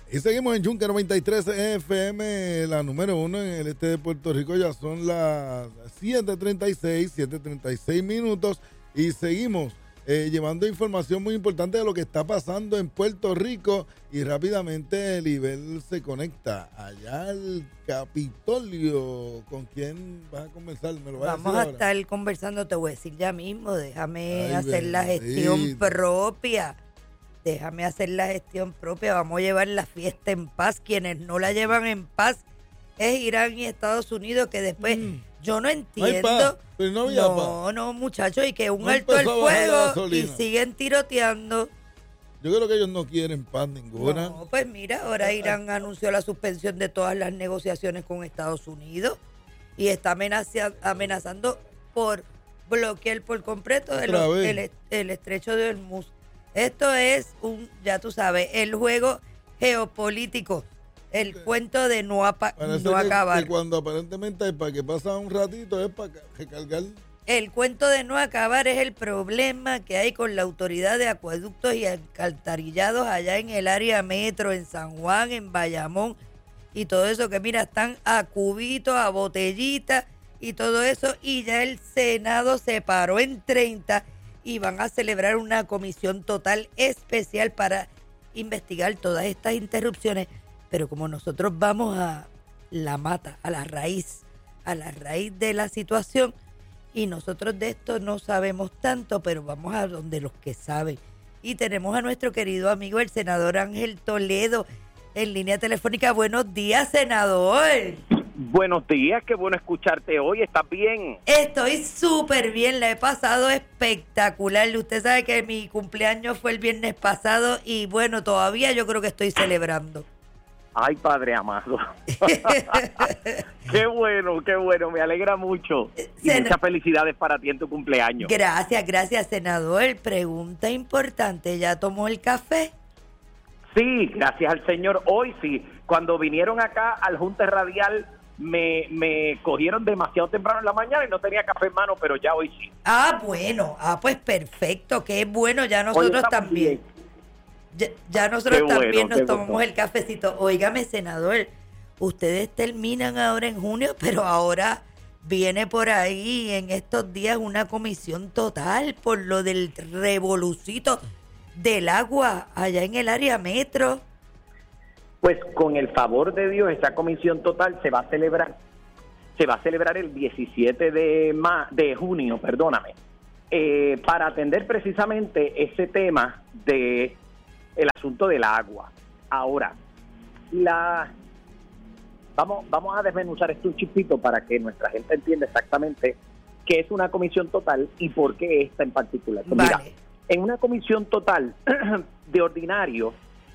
Y seguimos en Yunque 93 FM, la número 1 en el este de Puerto Rico. Ya son las 7:36 minutos. Y seguimos llevando información muy importante de lo que está pasando en Puerto Rico. Y rápidamente Elibel se conecta allá al Capitolio. ¿Con quién vas a conversar? ¿Me lo vas Vamos a a decir ahora? estar conversando, te voy a decir ya mismo. Déjame Ay, hacer la gestión bendito. propia. Déjame hacer la gestión propia. Vamos a llevar la fiesta en paz. Quienes no la llevan en paz es Irán y Estados Unidos, que después yo no No hay entiendo. paz, pero no había paz. No, muchachos, y que un No alto al empezó a bajar la fuego y gasolina. siguen tiroteando. Yo creo que ellos no quieren paz ninguna. No, pues mira, ahora Irán anunció la suspensión de todas las negociaciones con Estados Unidos y está amenazando por bloquear por completo Otra vez. el estrecho de Hormuz. Esto es ya tú sabes, el juego geopolítico, el cuento de no Parece acabar. que cuando aparentemente para que pasa un ratito es para recargar. El cuento de no acabar es el problema que hay con la autoridad de acueductos y alcantarillados allá en el área metro, en San Juan, en Bayamón y todo eso, que mira, están a cubitos, a botellitas y todo eso, y ya el Senado se paró en 30 y van a celebrar una comisión total especial para investigar todas estas interrupciones. Pero como nosotros vamos a la mata, a la raíz de la situación, y nosotros de esto no sabemos tanto, pero vamos a donde los que saben. Y tenemos a nuestro querido amigo, el senador Ángel Toledo, en línea telefónica. Buenos días, senador. Buenos días, qué bueno escucharte hoy. ¿Estás bien? Estoy súper bien, la he pasado espectacular. Usted sabe que mi cumpleaños fue el viernes pasado y bueno, todavía yo creo que estoy celebrando. Ay, Padre amado. Qué bueno, me alegra mucho. Y muchas felicidades para ti en tu cumpleaños. Gracias, senador. Pregunta importante, ¿ya tomó el café? Sí, gracias al Señor. Hoy sí, cuando vinieron acá al Junte Radial, me cogieron demasiado temprano en la mañana y no tenía café en mano, pero ya hoy sí. Bueno, pues perfecto, qué bueno, ya nosotros también. Ya nosotros Qué también bueno, nos qué tomamos bueno. el cafecito. Óigame, senador, ustedes terminan ahora en junio, pero ahora viene por ahí en estos días una comisión total por lo del revolucito del agua allá en el área metro. Pues con el favor de Dios, esa comisión total se va a celebrar el 17 de junio, perdóname, para atender precisamente ese tema de el asunto del agua. Ahora, vamos a desmenuzar esto un chispito para que nuestra gente entienda exactamente qué es una comisión total y por qué esta en particular. Pues Vale. mira, en una comisión total de ordinario,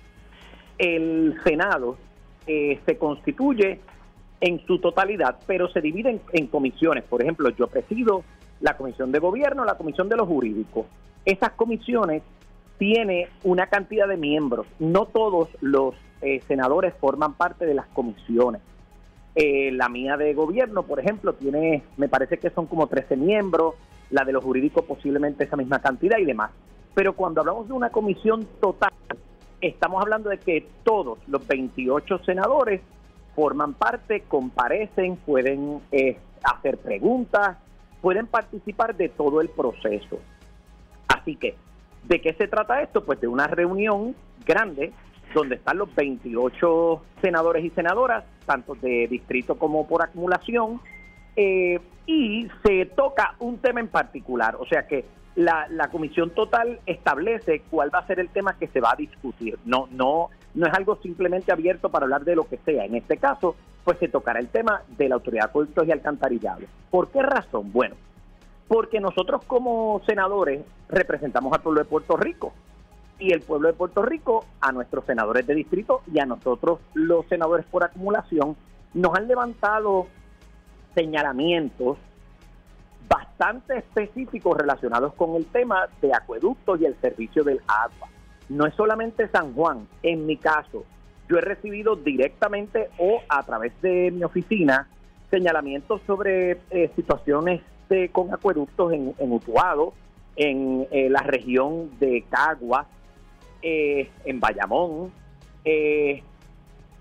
el Senado se constituye en su totalidad, pero se divide en comisiones. Por ejemplo, yo presido la Comisión de Gobierno, la Comisión de los Jurídicos. Esas comisiones tienen una cantidad de miembros. No todos los senadores forman parte de las comisiones. La mía de Gobierno, por ejemplo, tiene, me parece que son como 13 miembros, la de los jurídicos posiblemente esa misma cantidad y demás. Pero cuando hablamos de una comisión total, estamos hablando de que todos los 28 senadores forman parte, comparecen, pueden hacer preguntas, pueden participar de todo el proceso. Así que, ¿de qué se trata esto? Pues de una reunión grande donde están los 28 senadores y senadoras, tanto de distrito como por acumulación, y se toca un tema en particular. O sea que la comisión total establece cuál va a ser el tema que se va a discutir. No es algo simplemente abierto para hablar de lo que sea. En este caso, pues se tocará el tema de la Autoridad de Acueductos y Alcantarillados. ¿Por qué razón? Bueno, porque nosotros como senadores representamos al pueblo de Puerto Rico. Y el pueblo de Puerto Rico, a nuestros senadores de distrito y a nosotros los senadores por acumulación, nos han levantado señalamientos bastante específicos relacionados con el tema de acueductos y el servicio del agua. No es solamente San Juan. En mi caso, yo he recibido directamente o a través de mi oficina señalamientos sobre situaciones con acueductos en Utuado, en la región de Caguas, en Bayamón,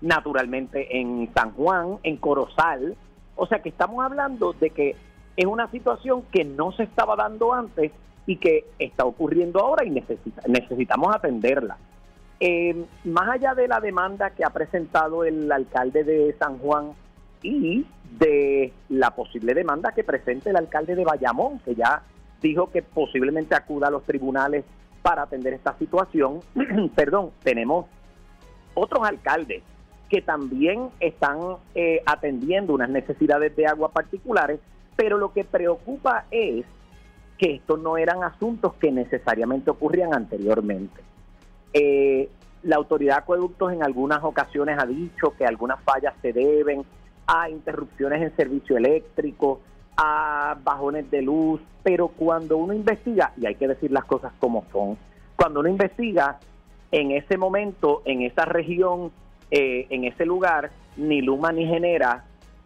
naturalmente en San Juan, en Corozal. O sea que estamos hablando de que es una situación que no se estaba dando antes y que está ocurriendo ahora y necesitamos atenderla. Más allá de la demanda que ha presentado el alcalde de San Juan y de la posible demanda que presente el alcalde de Bayamón, que ya dijo que posiblemente acuda a los tribunales para atender esta situación, tenemos otros alcaldes que también están atendiendo unas necesidades de agua particulares, pero lo que preocupa es que estos no eran asuntos que necesariamente ocurrían anteriormente. La Autoridad de Acueductos en algunas ocasiones ha dicho que algunas fallas se deben a interrupciones en servicio eléctrico, a bajones de luz, pero cuando uno investiga, y hay que decir las cosas como son, cuando uno investiga en ese momento, en esa región, en ese lugar, ni Luma ni Genera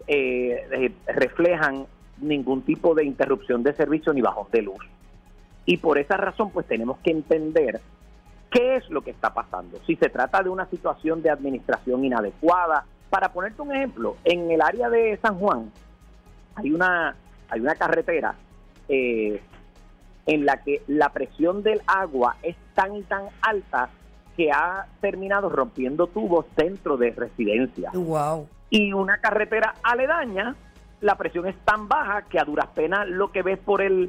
reflejan ningún tipo de interrupción de servicio ni bajón de luz. Y por esa razón, pues tenemos que entender qué es lo que está pasando. Si se trata de una situación de administración inadecuada. Para ponerte un ejemplo, en el área de San Juan hay una carretera en la que la presión del agua es tan y tan alta que ha terminado rompiendo tubos dentro de residencias. Wow. Y una carretera aledaña, la presión es tan baja que a duras penas lo que ves por el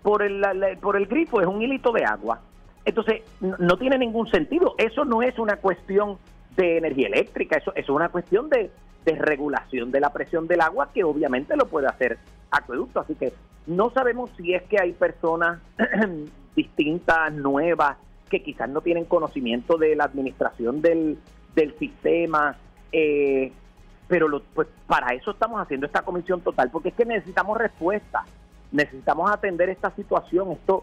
grifo es un hilito de agua. Entonces, no tiene ningún sentido. Eso no es una cuestión de energía eléctrica, eso es una cuestión de regulación de la presión del agua, que obviamente lo puede hacer Acueducto. Así que no sabemos si es que hay personas distintas, nuevas, que quizás no tienen conocimiento de la administración del sistema, pero pues para eso estamos haciendo esta comisión total, porque es que necesitamos respuestas, necesitamos atender esta situación. Esto,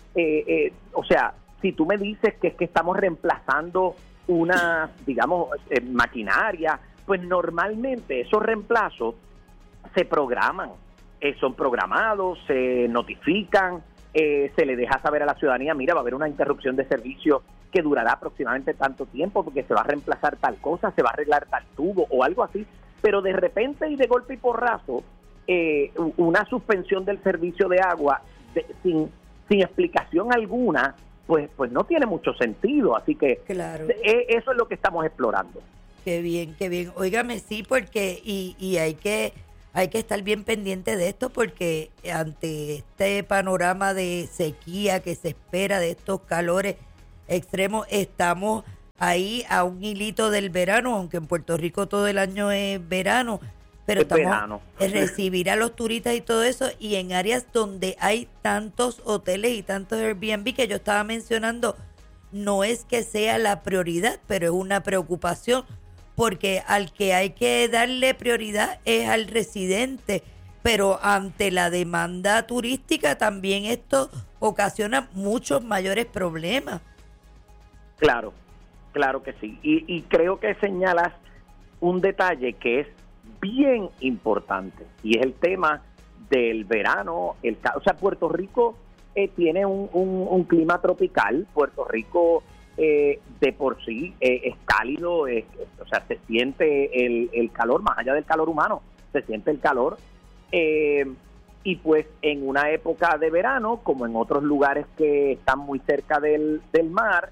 o sea, si tú me dices que es que estamos reemplazando una, digamos, maquinaria, pues normalmente esos reemplazos se programan, son programados, se notifican, se le deja saber a la ciudadanía, mira, va a haber una interrupción de servicio que durará aproximadamente tanto tiempo porque se va a reemplazar tal cosa, se va a arreglar tal tubo o algo así, pero de repente y de golpe y porrazo, una suspensión del servicio de agua sin explicación alguna, pues no tiene mucho sentido. Así que claro, eso es lo que estamos explorando. Qué bien, qué bien. Óigame, sí, porque y hay que estar bien pendiente de esto, porque ante este panorama de sequía que se espera, de estos calores extremos, estamos ahí a un hilito del verano, aunque en Puerto Rico todo el año es verano, pero estamos en recibir a los turistas y todo eso, y en áreas donde hay tantos hoteles y tantos Airbnb que yo estaba mencionando, no es que sea la prioridad, pero es una preocupación, porque al que hay que darle prioridad es al residente, pero ante la demanda turística también esto ocasiona muchos mayores problemas. Claro que sí, y creo que señalas un detalle que es bien importante, y es el tema del verano. O sea, Puerto Rico tiene un clima tropical. Puerto Rico de por sí es cálido, o sea, se siente el calor, más allá del calor humano, se siente el calor, y pues en una época de verano, como en otros lugares que están muy cerca del mar,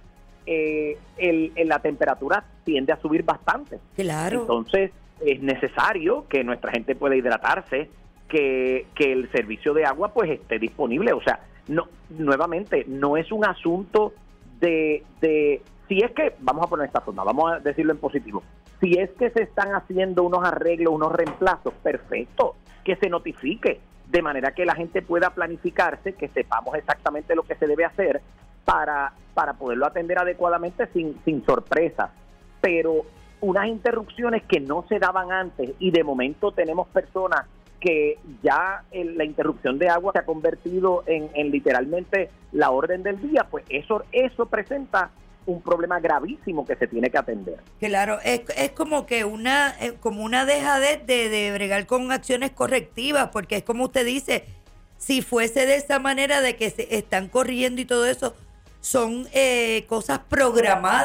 la temperatura tiende a subir bastante. Claro. Entonces es necesario que nuestra gente pueda hidratarse, que el servicio de agua pues esté disponible. O sea, nuevamente, no es un asunto de si es que, vamos a poner esta forma, vamos a decirlo en positivo, si es que se están haciendo unos arreglos, unos reemplazos, perfecto, que se notifique, de manera que la gente pueda planificarse, que sepamos exactamente lo que se debe hacer para poderlo atender adecuadamente sin sorpresas. Pero unas interrupciones que no se daban antes, y de momento tenemos personas que ya la interrupción de agua se ha convertido en literalmente la orden del día, pues eso presenta un problema gravísimo que se tiene que atender. Claro, es como que una dejadez de bregar con acciones correctivas, porque es como usted dice, si fuese de esa manera de que se están corriendo y todo eso, son cosas programadas,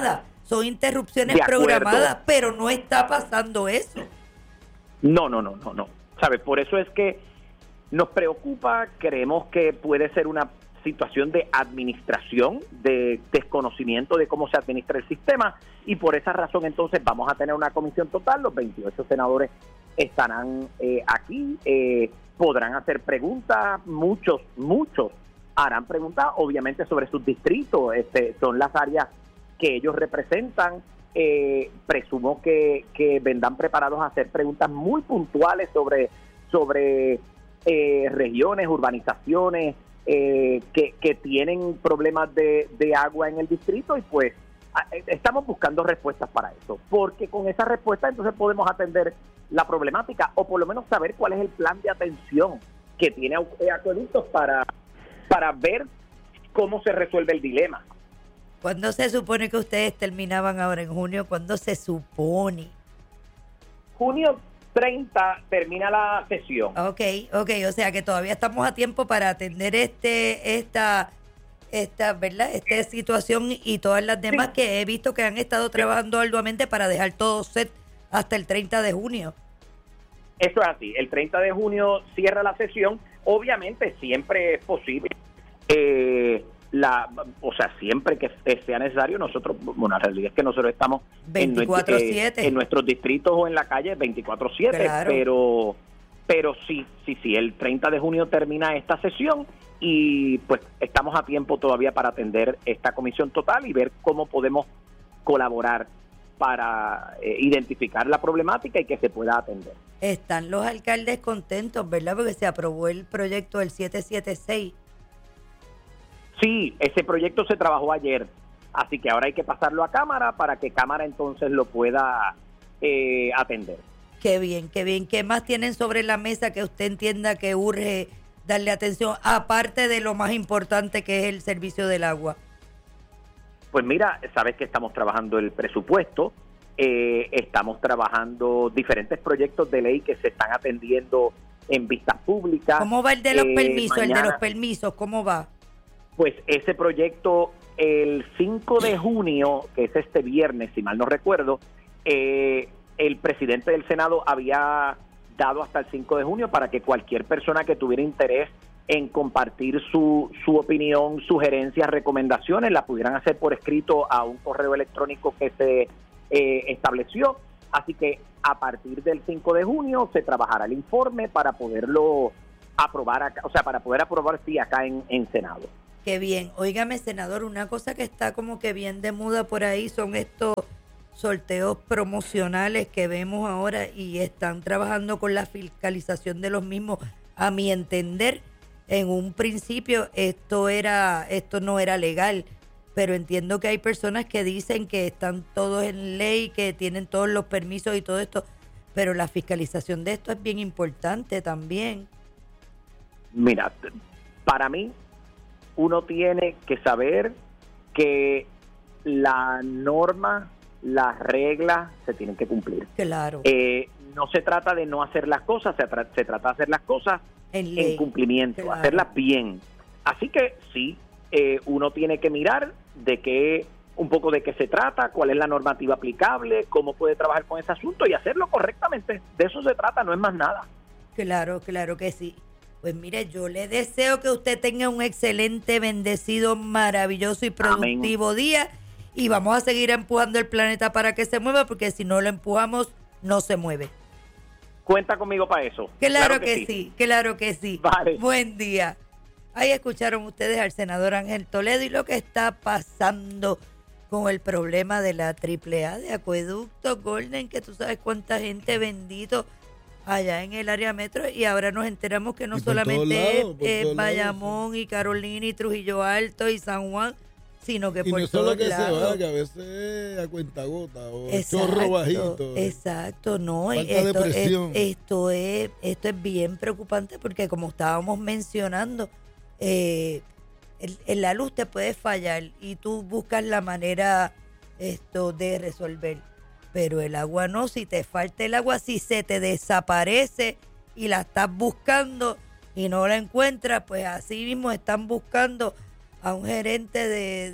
son interrupciones De acuerdo. programadas, pero no está pasando eso. No. ¿Sabes? Por eso es que nos preocupa, creemos que puede ser una situación de administración, de desconocimiento de cómo se administra el sistema, y por esa razón entonces vamos a tener una comisión total. Los 28 senadores estarán aquí, podrán hacer preguntas, muchos harán preguntas, obviamente, sobre sus distritos. Son las áreas que ellos representan. Presumo que vendrán preparados a hacer preguntas muy puntuales sobre regiones, urbanizaciones que tienen problemas de agua en el distrito, y pues estamos buscando respuestas para eso, porque con esa respuesta entonces podemos atender la problemática, o por lo menos saber cuál es el plan de atención que tiene Acueductos para ver cómo se resuelve el dilema. ¿Cuándo se supone que ustedes terminaban ahora en junio? ¿Cuándo se supone? Junio 30 termina la sesión. Ok, o sea que todavía estamos a tiempo para atender esta ¿verdad? Esta situación y todas las demás, sí, que he visto que han estado trabajando arduamente para dejar todo set hasta el 30 de junio. Eso es así, el 30 de junio cierra la sesión. Obviamente siempre es posible, siempre que sea necesario, nosotros, la realidad es que nosotros estamos 24/7 en nuestros distritos o en la calle 24/7, claro. pero sí, el 30 de junio termina esta sesión, y pues estamos a tiempo todavía para atender esta comisión total y ver cómo podemos colaborar para identificar la problemática y que se pueda atender. Están los alcaldes contentos, ¿verdad? Porque se aprobó el proyecto del 776. Sí, ese proyecto se trabajó ayer, así que ahora hay que pasarlo a Cámara para que Cámara entonces lo pueda atender. Qué bien. ¿Qué más tienen sobre la mesa que usted entienda que urge darle atención, aparte de lo más importante que es el servicio del agua? Pues mira, sabes que estamos trabajando el presupuesto, estamos trabajando diferentes proyectos de ley que se están atendiendo en vistas públicas. ¿Cómo va el de los permisos? Mañana, el de los permisos, ¿cómo va? Pues ese proyecto, el 5 de junio, que es este viernes, si mal no recuerdo, el presidente del Senado había dado hasta el 5 de junio para que cualquier persona que tuviera interés en compartir su opinión, sugerencias, recomendaciones, la pudieran hacer por escrito a un correo electrónico que se estableció. Así que a partir del 5 de junio se trabajará el informe para poderlo aprobar acá, para poder aprobar acá en Senado. Qué bien. Óigame, senador, una cosa que está como que bien de moda por ahí son estos sorteos promocionales que vemos ahora, y están trabajando con la fiscalización de los mismos. A mi entender, en un principio esto no era legal, pero entiendo que hay personas que dicen que están todos en ley, que tienen todos los permisos y todo esto, pero la fiscalización de esto es bien importante también. Mira, para mí, uno tiene que saber que la norma, las reglas se tienen que cumplir. Claro. No se trata de no hacer las cosas, se trata de hacer las cosas en cumplimiento, claro, hacerlas bien. Así que sí, uno tiene que mirar un poco de qué se trata, cuál es la normativa aplicable, cómo puede trabajar con ese asunto y hacerlo correctamente. De eso se trata, no es más nada. Claro que sí. Pues mire, yo le deseo que usted tenga un excelente, bendecido, maravilloso y productivo Amén. día, y vamos a seguir empujando el planeta para que se mueva, porque si no lo empujamos, no se mueve. Cuenta conmigo para eso. Claro que sí, claro que sí. Vale. Buen día. Ahí escucharon ustedes al senador Ángel Toledo y lo que está pasando con el problema de la AAA de Acueducto Golden, que tú sabes cuánta gente, bendito, allá en el área metro, y ahora nos enteramos que no solamente es Bayamón y Carolina y Trujillo Alto y San Juan, sino que y por no solo todos que lados. se va, que a veces a cuentagota o chorro bajito. Exacto, no. Falta de presión. Esto es bien preocupante, porque como estábamos mencionando, en la luz te puede fallar y tú buscas la manera de resolver, pero el agua no. Si te falta el agua, si se te desaparece y la estás buscando y no la encuentras, pues así mismo están buscando a un gerente de